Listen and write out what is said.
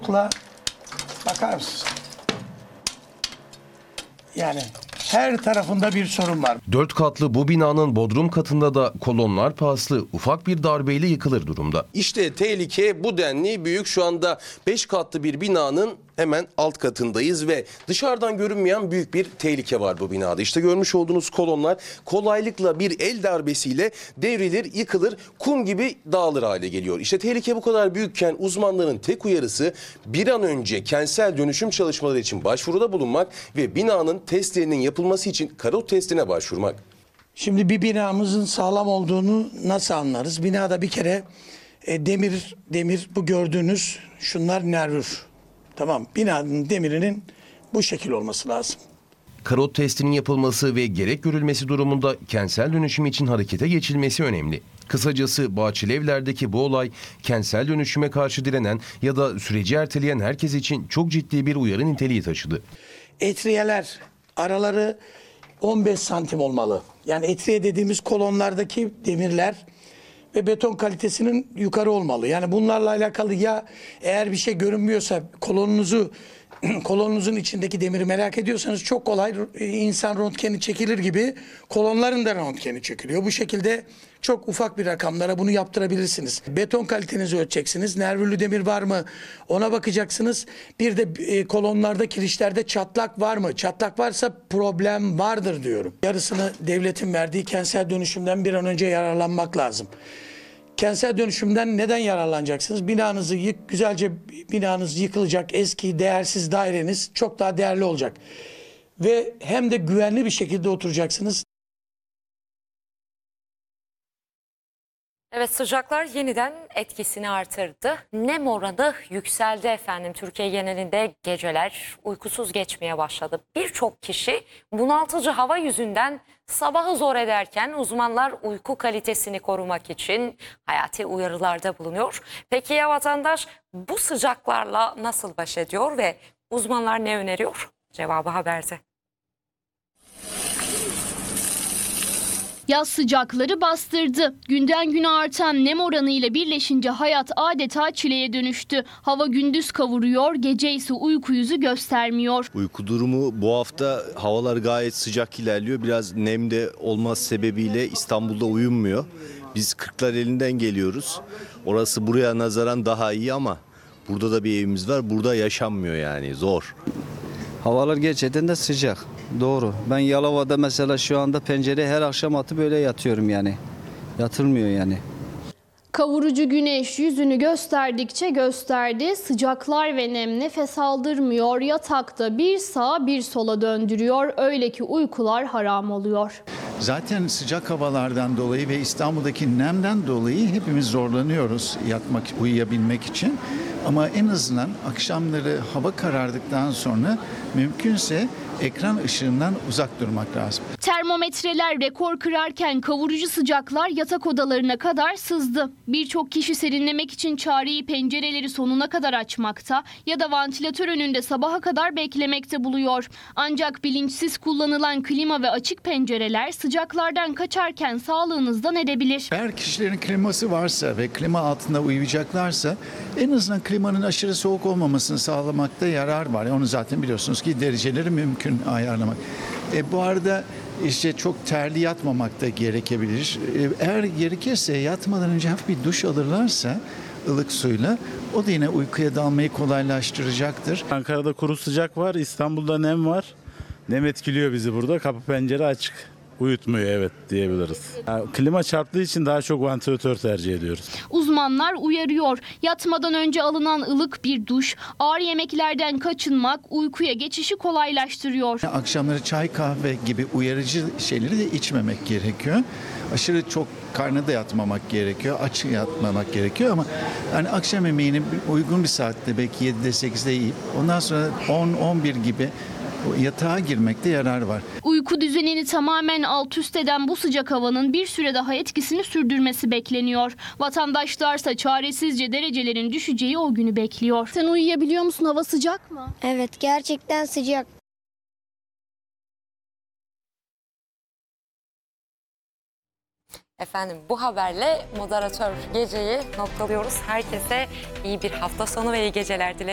Bakar mısınız? Yani her tarafında bir sorun var. 4 katlı bu binanın bodrum katında da kolonlar paslı, ufak bir darbeyle yıkılır durumda. İşte tehlike bu denli büyük. Şu anda 5 katlı bir binanın hemen alt katındayız ve dışarıdan görünmeyen büyük bir tehlike var bu binada. İşte görmüş olduğunuz kolonlar kolaylıkla bir el darbesiyle devrilir, yıkılır, kum gibi dağılır hale geliyor. İşte tehlike bu kadar büyükken uzmanların tek uyarısı bir an önce kentsel dönüşüm çalışmaları için başvuruda bulunmak ve binanın testlerinin yapılması için karot testine başvurmak. Şimdi bir binamızın sağlam olduğunu nasıl anlarız? Binada bir kere demir bu gördüğünüz şunlar nervür. Tamam, binanın demirinin bu şekil olması lazım. Karot testinin yapılması ve gerek görülmesi durumunda kentsel dönüşüm için harekete geçilmesi önemli. Kısacası Bahçelievler'deki bu olay kentsel dönüşüme karşı direnen ya da süreci erteleyen herkes için çok ciddi bir uyarı niteliği taşıdı. Etriyeler araları 15 santim olmalı. Yani etriye dediğimiz kolonlardaki demirler ve beton kalitesinin yukarı olmalı. Yani bunlarla alakalı ya eğer bir şey görünmüyorsa kolonunuzun içindeki demiri merak ediyorsanız çok kolay insan röntgeni çekilir gibi kolonların da röntgeni çekiliyor. Bu şekilde çok ufak bir rakamlara bunu yaptırabilirsiniz. Beton kalitenizi ölçeceksiniz. Nervürlü demir var mı? Ona bakacaksınız. Bir de kolonlarda, kirişlerde çatlak var mı? Çatlak varsa problem vardır diyorum. Yarısını devletin verdiği kentsel dönüşümden bir an önce yararlanmak lazım. Kentsel dönüşümden neden yararlanacaksınız? Güzelce binanız yıkılacak, eski değersiz daireniz çok daha değerli olacak. Ve hem de güvenli bir şekilde oturacaksınız. Evet, sıcaklar yeniden etkisini artırdı. Nem oranı yükseldi efendim. Türkiye genelinde geceler uykusuz geçmeye başladı. Birçok kişi bunaltıcı hava yüzünden sabahı zor ederken uzmanlar uyku kalitesini korumak için hayati uyarılarda bulunuyor. Peki ya vatandaş bu sıcaklarla nasıl baş ediyor ve uzmanlar ne öneriyor? Cevabı haberde. Yaz sıcakları bastırdı. Günden güne artan nem oranı ile birleşince hayat adeta çileye dönüştü. Hava gündüz kavuruyor, gece ise uyku yüzü göstermiyor. Uyku durumu bu hafta havalar gayet sıcak ilerliyor. Biraz nemde olması sebebiyle İstanbul'da uyunmuyor. Biz Kırklareli'nden geliyoruz. Orası buraya nazaran daha iyi ama burada da bir evimiz var. Burada yaşanmıyor yani zor. Havalar gerçekten de sıcak. Doğru. Ben Yalova'da mesela şu anda pencereye her akşam atıp böyle yatıyorum yani. Yatılmıyor yani. Kavurucu güneş yüzünü gösterdikçe gösterdi. Sıcaklar ve nem nefes aldırmıyor. Yatakta bir sağa bir sola döndürüyor. Öyle ki uykular haram oluyor. Zaten sıcak havalardan dolayı ve İstanbul'daki nemden dolayı hepimiz zorlanıyoruz uyuyabilmek için. Ama en azından akşamları hava karardıktan sonra mümkünse ekran ışığından uzak durmak lazım. Termometreler rekor kırarken kavurucu sıcaklar yatak odalarına kadar sızdı. Birçok kişi serinlemek için çareyi pencereleri sonuna kadar açmakta ya da vantilatör önünde sabaha kadar beklemekte buluyor. Ancak bilinçsiz kullanılan klima ve açık pencereler sıcaklardan kaçarken sağlığınızdan edebilir. Eğer kişilerin kliması varsa ve klima altında uyuyacaklarsa en azından klimanın aşırı soğuk olmamasını sağlamakta yarar var. Onu zaten biliyorsunuz ki dereceleri mümkün ayarlamak. Bu arada işte çok terli yatmamak da gerekebilir. Eğer gerekirse yatmadan önce hafif bir duş alırlarsa ılık suyla o da yine uykuya dalmayı kolaylaştıracaktır. Ankara'da kuru sıcak var, İstanbul'da nem var. Nem etkiliyor bizi burada. Kapı pencere açık. Uyutmuyor evet diyebiliriz. Yani klima çarptığı için daha çok vantilatör tercih ediyoruz. Uzmanlar uyarıyor. Yatmadan önce alınan ılık bir duş, ağır yemeklerden kaçınmak uykuya geçişi kolaylaştırıyor. Akşamları çay, kahve gibi uyarıcı şeyleri de içmemek gerekiyor. Aşırı çok karnı da yatmamak gerekiyor, aç yatmamak gerekiyor ama yani akşam yemeğini uygun bir saatte belki 7'de 8'de yiyip ondan sonra 10-11 gibi yatağa girmekte yarar var. Uyku düzenini tamamen alt üst eden bu sıcak havanın bir süre daha etkisini sürdürmesi bekleniyor. Vatandaşlarsa çaresizce derecelerin düşeceği o günü bekliyor. Sen uyuyabiliyor musun? Hava sıcak mı? Evet, gerçekten sıcak. Efendim bu haberle moderatör geceyi noktalıyoruz. Herkese iyi bir hafta sonu ve iyi geceler dileriz.